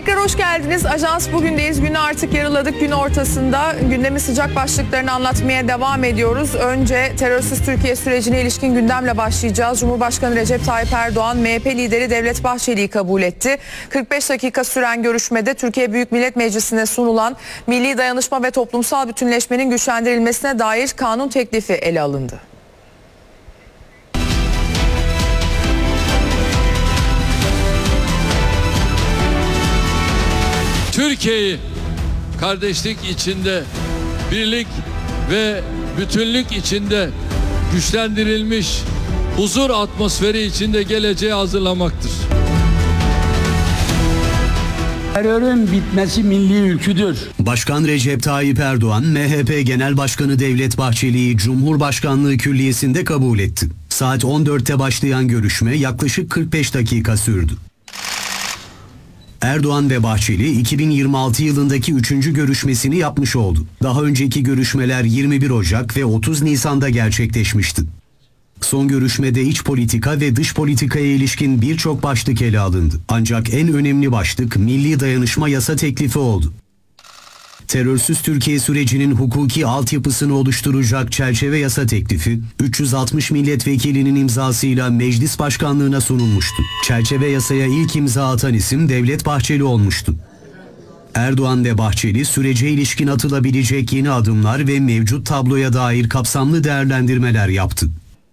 Tekrar hoş geldiniz. Ajans bugündeyiz. Günü artık yarıladık. Gün ortasında gündemin sıcak başlıklarını anlatmaya devam ediyoruz. Önce terörsüz Türkiye sürecine ilişkin gündemle başlayacağız. Cumhurbaşkanı Recep Tayyip Erdoğan, MHP lideri Devlet Bahçeli'yi kabul etti. 45 dakika süren görüşmede Türkiye Büyük Millet Meclisi'ne sunulan milli dayanışma ve toplumsal bütünleşmenin güçlendirilmesine dair kanun teklifi ele alındı. Türkiye'yi kardeşlik içinde, birlik ve bütünlük içinde güçlendirilmiş huzur atmosferi içinde geleceğe hazırlamaktır. Terörün bitmesi milli ülküdür. Başkan Recep Tayyip Erdoğan, MHP Genel Başkanı Devlet Bahçeli'yi Cumhurbaşkanlığı Külliyesi'nde kabul etti. Saat 14'te başlayan görüşme yaklaşık 45 dakika sürdü. Erdoğan ve Bahçeli 2026 yılındaki 3. görüşmesini yapmış oldu. Daha önceki görüşmeler 21 Ocak ve 30 Nisan'da gerçekleşmişti. Son görüşmede iç politika ve dış politikaya ilişkin birçok başlık ele alındı. Ancak en önemli başlık milli dayanışma yasa teklifi oldu. Terörsüz Türkiye sürecinin hukuki altyapısını oluşturacak çerçeve yasa teklifi 360 milletvekilinin imzasıyla meclis başkanlığına sunulmuştu. Çerçeve yasaya ilk imza atan isim Devlet Bahçeli olmuştu. Erdoğan ve Bahçeli sürece ilişkin atılabilecek yeni adımlar ve mevcut tabloya dair kapsamlı değerlendirmeler yaptı.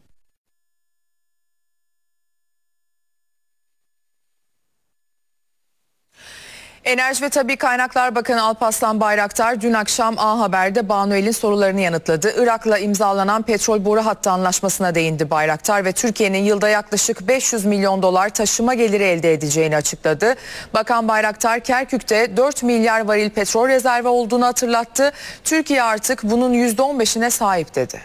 Enerji ve Tabii Kaynaklar Bakanı Alparslan Bayraktar dün akşam A Haber'de Banu El'in sorularını yanıtladı. Irak'la imzalanan petrol boru hattı anlaşmasına değindi Bayraktar ve Türkiye'nin yılda yaklaşık 500 milyon dolar taşıma geliri elde edeceğini açıkladı. Bakan Bayraktar Kerkük'te 4 milyar varil petrol rezervi olduğunu hatırlattı. Türkiye artık bunun %15'ine sahip dedi.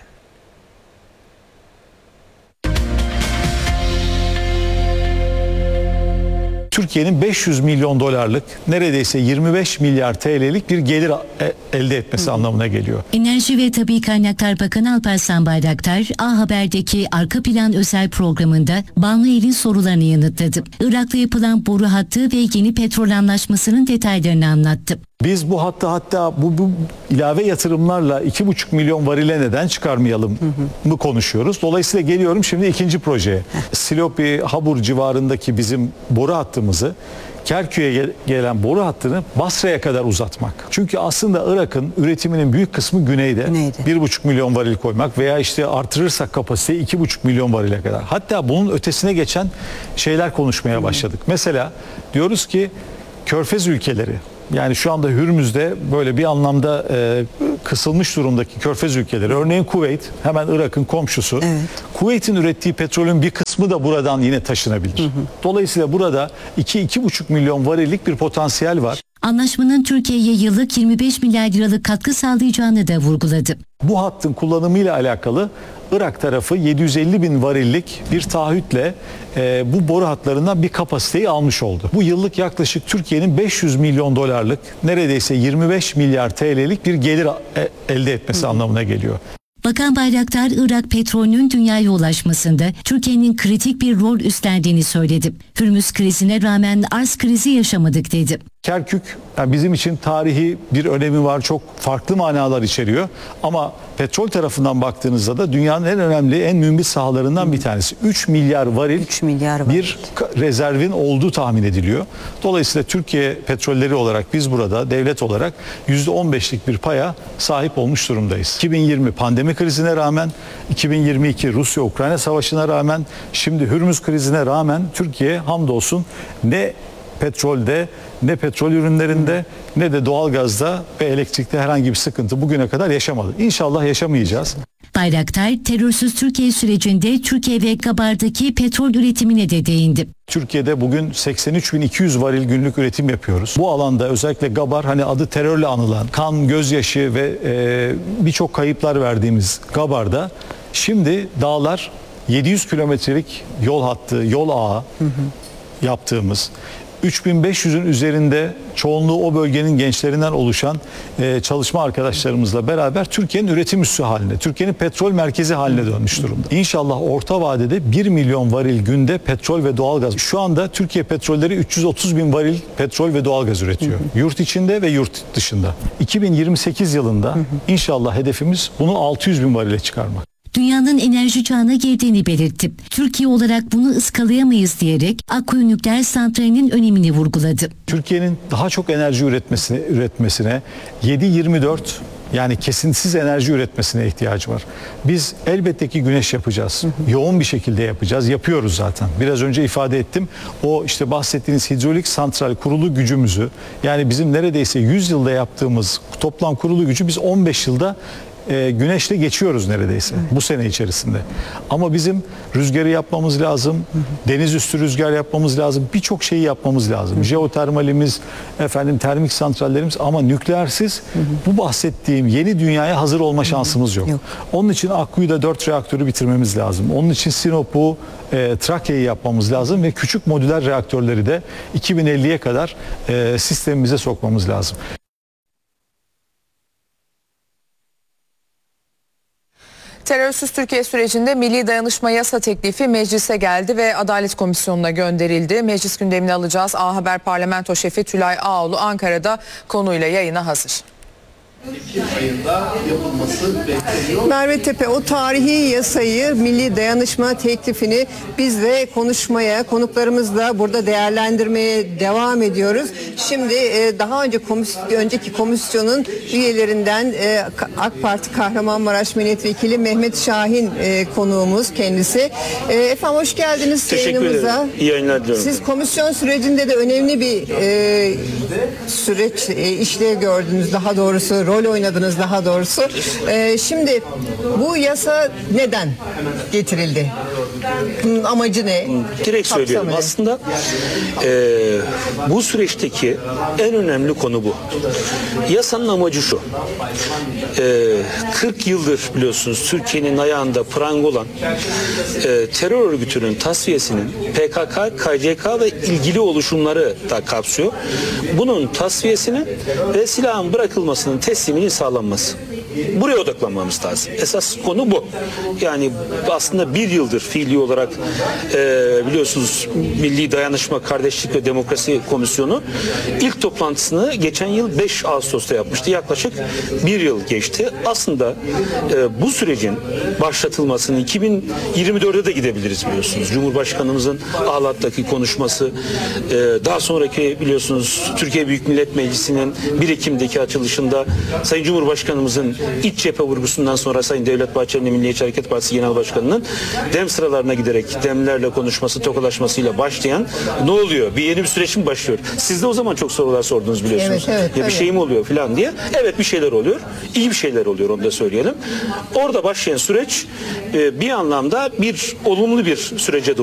Türkiye'nin 500 milyon dolarlık neredeyse 25 milyar TL'lik bir gelir elde etmesi anlamına geliyor. Enerji ve Tabii Kaynaklar Bakanı Alparslan Bayraktar, A Haber'deki Arka Plan özel programında Banu El'in sorularını yanıtladı. Irak'la yapılan boru hattı ve yeni petrol anlaşmasının detaylarını anlattı. Biz bu hatta bu ilave yatırımlarla 2,5 milyon varile neden çıkarmayalım mı konuşuyoruz. Dolayısıyla geliyorum şimdi ikinci projeye. Silopi, Habur civarındaki bizim boru hattımızı Kerkük'e gelen boru hattını Basra'ya kadar uzatmak. Çünkü aslında Irak'ın üretiminin büyük kısmı güneyde. 1,5 milyon varil koymak veya işte artırırsak kapasiteyi 2,5 milyon varile kadar. Hatta bunun ötesine geçen şeyler konuşmaya başladık. Mesela diyoruz ki Körfez ülkeleri, yani şu anda Hürmüz'de böyle bir anlamda kısılmış durumdaki Körfez ülkeleri. Örneğin Kuveyt, hemen Irak'ın komşusu. Evet. Kuveyt'in ürettiği petrolün bir kısmı da buradan yine taşınabilir. Dolayısıyla burada 2-2,5 milyon varillik bir potansiyel var. Anlaşmanın Türkiye'ye yıllık 25 milyar liralık katkı sağlayacağını da vurguladı. Bu hattın kullanımıyla alakalı Irak tarafı 750 bin varillik bir taahhütle bu boru hatlarından bir kapasiteyi almış oldu. Bu yıllık yaklaşık Türkiye'nin 500 milyon dolarlık neredeyse 25 milyar TL'lik bir gelir elde etmesi anlamına geliyor. Bakan Bayraktar, Irak petrolünün dünyaya ulaşmasında Türkiye'nin kritik bir rol üstlendiğini söyledi. Hürmüz krizine rağmen arz krizi yaşamadık dedi. Kerkük yani bizim için tarihi bir önemi var. Çok farklı manalar içeriyor. Ama petrol tarafından baktığınızda da dünyanın en önemli, en mümbit sahalarından bir tanesi. 3 milyar varil bir rezervin olduğu tahmin ediliyor. Dolayısıyla Türkiye petrolleri olarak biz burada devlet olarak %15'lik bir paya sahip olmuş durumdayız. 2020 pandemi krizine rağmen, 2022 Rusya-Ukrayna savaşına rağmen, şimdi Hürmüz krizine rağmen Türkiye hamdolsun ne petrolde, ne petrol ürünlerinde, ne de doğalgazda ve elektrikte herhangi bir sıkıntı bugüne kadar yaşamadı. İnşallah yaşamayacağız. Bayraktar, terörsüz Türkiye sürecinde Türkiye ve Gabar'daki petrol üretimine de değindi. Türkiye'de bugün 83.200 varil günlük üretim yapıyoruz. Bu alanda özellikle Gabar, hani adı terörle anılan, kan, gözyaşı ve birçok kayıplar verdiğimiz Gabar'da şimdi dağlar 700 kilometrelik yol hattı, yol ağı yaptığımız, 3500'ün üzerinde çoğunluğu o bölgenin gençlerinden oluşan çalışma arkadaşlarımızla beraber Türkiye'nin üretim üssü haline, Türkiye'nin petrol merkezi haline dönmüş durumda. İnşallah orta vadede 1 milyon varil günde petrol ve doğalgaz. Şu anda Türkiye petrolleri 330 bin varil petrol ve doğalgaz üretiyor. Yurt içinde ve yurt dışında. 2028 yılında inşallah hedefimiz bunu 600 bin varile çıkarmak. Dünyanın enerji çağına girdiğini belirtti. Türkiye olarak bunu ıskalayamayız diyerek Akkuyu Nükleer Santrali'nin önemini vurguladı. Türkiye'nin daha çok enerji üretmesine 7/24 yani kesintisiz enerji üretmesine ihtiyacı var. Biz elbette ki güneş yapacağız. Yoğun bir şekilde yapacağız. Yapıyoruz zaten. Biraz önce ifade ettim. O işte bahsettiğiniz hidrolik santral kurulu gücümüzü, yani bizim neredeyse 100 yılda yaptığımız toplam kurulu gücü biz 15 yılda güneşle geçiyoruz neredeyse bu sene içerisinde. Ama bizim rüzgarı yapmamız lazım, deniz üstü rüzgar yapmamız lazım, birçok şeyi yapmamız lazım. Jeotermalimiz, termik santrallerimiz, ama nükleersiz bu bahsettiğim yeni dünyaya hazır olma şansımız yok. Onun için Akkuyu'da 4 reaktörü bitirmemiz lazım. Onun için Sinop'u, Trakya'yı yapmamız lazım ve küçük modüler reaktörleri de 2050'ye kadar sistemimize sokmamız lazım. Terörsüz Türkiye sürecinde Milli Dayanışma Yasa teklifi meclise geldi ve Adalet Komisyonu'na gönderildi. Meclis gündemine alacağız. A Haber Parlamento Şefi Tülay Ağoğlu Ankara'da konuyla yayına hazır. Ayında yapılması bekleniyor. Merve Tepe, o tarihi yasayı, milli dayanışma teklifini biz de konuşmaya, konuklarımızla burada değerlendirmeye devam ediyoruz. Şimdi daha önceki komisyonun üyelerinden AK Parti Kahramanmaraş Milletvekili Mehmet Şahin konuğumuz kendisi. Efendim hoş geldiniz yayınımıza. Teşekkür ederim. İyi yayınlar diliyorum. Siz komisyon sürecinde de önemli bir süreç işlev gördünüz, daha doğrusu rol oynadınız daha doğrusu. Şimdi bu yasa neden getirildi? Bunun amacı ne? Direkt söylüyorum. Kapsamı ne? Aslında bu süreçteki en önemli konu bu. Yasanın amacı şu. 40 yıldır biliyorsunuz Türkiye'nin ayağında pranga olan terör örgütünün tasfiyesinin PKK, KCK ve ilgili oluşumları da kapsıyor. Bunun tasfiyesinin ve silahın bırakılmasının tesliminin sağlanması. Buraya odaklanmamız lazım. Esas konu bu. Yani aslında bir yıldır fiili olarak biliyorsunuz Milli Dayanışma, Kardeşlik ve Demokrasi Komisyonu ilk toplantısını geçen yıl 5 Ağustos'ta yapmıştı. Yaklaşık bir yıl geçti. Aslında bu sürecin başlatılmasını 2024'de de gidebiliriz biliyorsunuz. Cumhurbaşkanımızın Ahlat'taki konuşması, daha sonraki biliyorsunuz Türkiye Büyük Millet Meclisi'nin 1 Ekim'deki açılışında Sayın Cumhurbaşkanımızın iç cephe vurgusundan sonra Sayın Devlet Bahçeli'nin Milliyetçi Hareket Partisi Genel Başkanı'nın dem sıralarına giderek demlerle konuşması, tokalaşmasıyla başlayan ne oluyor? Bir yeni bir süreç mi başlıyor? Siz de o zaman çok sorular sordunuz biliyorsunuz. Evet, ya bir şey mi oluyor falan diye. Evet bir şeyler oluyor. İyi bir şeyler oluyor onu da söyleyelim. Orada başlayan süreç bir anlamda bir olumlu bir sürece doğru